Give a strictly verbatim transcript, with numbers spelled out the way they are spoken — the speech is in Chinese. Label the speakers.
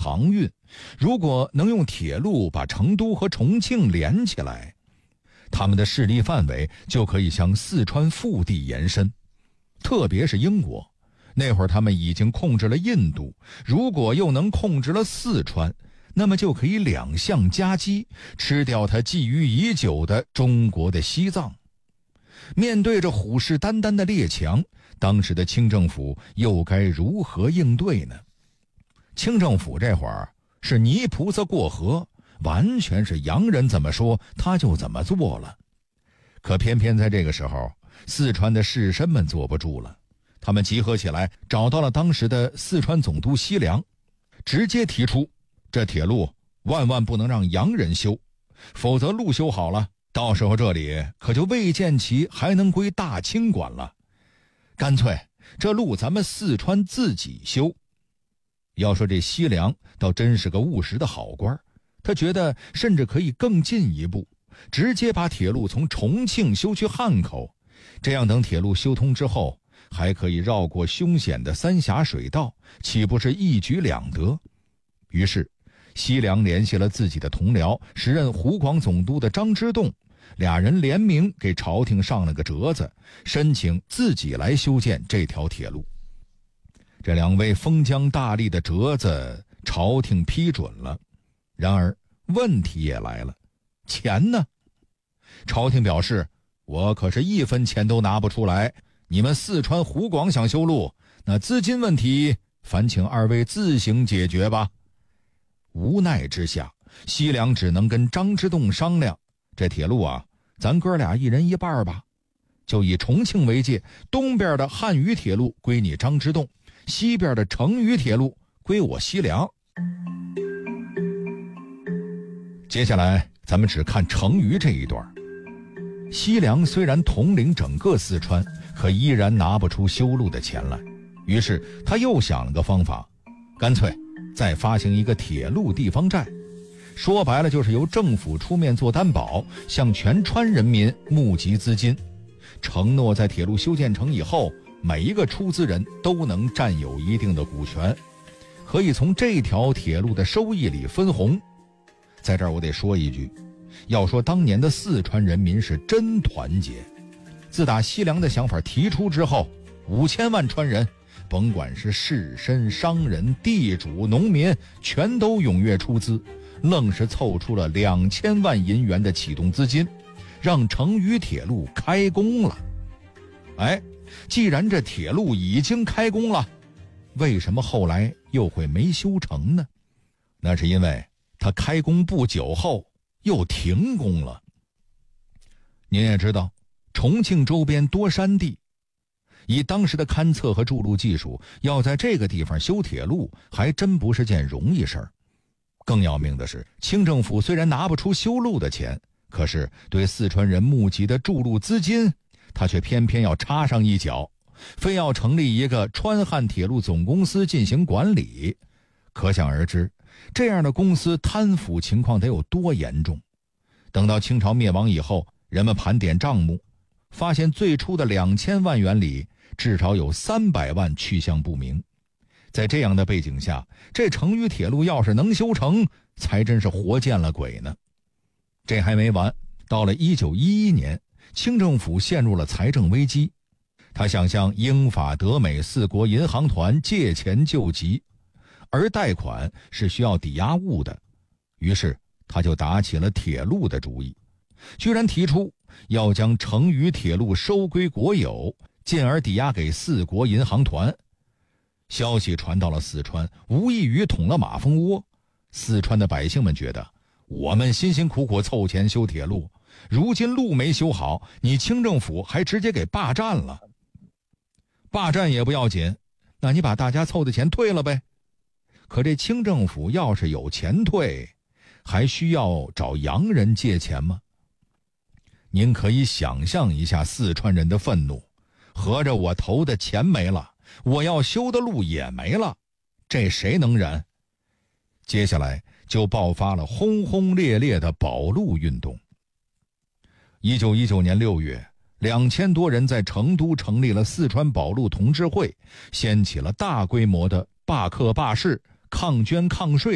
Speaker 1: 航运，如果能用铁路把成都和重庆连起来，他们的势力范围就可以向四川腹地延伸。特别是英国，那会儿他们已经控制了印度，如果又能控制了四川，那么就可以两项夹击，吃掉他觊觎已久的中国的西藏。面对着虎视眈眈的列强，当时的清政府又该如何应对呢？清政府这会儿是泥菩萨过河，完全是洋人怎么说他就怎么做了。可偏偏在这个时候，四川的士绅们坐不住了，他们集合起来，找到了当时的四川总督西凉，直接提出这铁路万万不能让洋人修，否则路修好了，到时候这里可就未见其还能归大清管了。干脆这路咱们四川自己修。要说这西凉倒真是个务实的好官，他觉得甚至可以更进一步，直接把铁路从重庆修去汉口，这样等铁路修通之后，还可以绕过凶险的三峡水道，岂不是一举两得？于是西凉联系了自己的同僚，时任湖广总督的张之洞，俩人联名给朝廷上了个折子，申请自己来修建这条铁路。这两位封疆大吏的折子朝廷批准了，然而问题也来了，钱呢？朝廷表示，我可是一分钱都拿不出来，你们四川湖广想修路，那资金问题烦请二位自行解决吧。无奈之下，西凉只能跟张之洞商量，这铁路啊，咱哥俩一人一半吧。就以重庆为界，东边的汉渝铁路归你张之洞，西边的成渝铁路归我西凉。接下来咱们只看成渝这一段。西凉虽然统领整个四川，可依然拿不出修路的钱来，于是他又想了个方法，干脆再发行一个铁路地方债，说白了就是由政府出面做担保，向全川人民募集资金，承诺在铁路修建成以后，每一个出资人都能占有一定的股权，可以从这条铁路的收益里分红。在这儿我得说一句，要说当年的四川人民是真团结，自打西凉的想法提出之后，五千万川人，甭管是士绅、商人、地主、农民，全都踊跃出资，愣是凑出了两千万银元的启动资金，让成渝铁路开工了。哎，既然这铁路已经开工了，为什么后来又会没修成呢？那是因为它开工不久后又停工了。您也知道，重庆周边多山地，以当时的勘测和筑路技术，要在这个地方修铁路还真不是件容易事儿。更要命的是，清政府虽然拿不出修路的钱，可是对四川人募集的筑路资金，他却偏偏要插上一脚，非要成立一个川汉铁路总公司进行管理。可想而知，这样的公司贪腐情况得有多严重。等到清朝灭亡以后，人们盘点账目，发现最初的两千万元里，至少有三百万去向不明。在这样的背景下，这成渝铁路要是能修成，才真是活见了鬼呢。这还没完，到了一九一一年，清政府陷入了财政危机，他想向英法德美四国银行团借钱救急，而贷款是需要抵押物的，于是他就打起了铁路的主意，居然提出要将成渝铁路收归国有，进而抵押给四国银行团。消息传到了四川，无异于捅了马蜂窝。四川的百姓们觉得，我们辛辛苦苦凑钱修铁路，如今路没修好，你清政府还直接给霸占了。霸占也不要紧，那你把大家凑的钱退了呗。可这清政府要是有钱退，还需要找洋人借钱吗？您可以想象一下四川人的愤怒，合着我投的钱没了，我要修的路也没了，这谁能忍？接下来就爆发了轰轰烈烈的保路运动。一九一九年六月，两千多人在成都成立了四川保路同志会，掀起了大规模的罢课罢市、抗捐抗税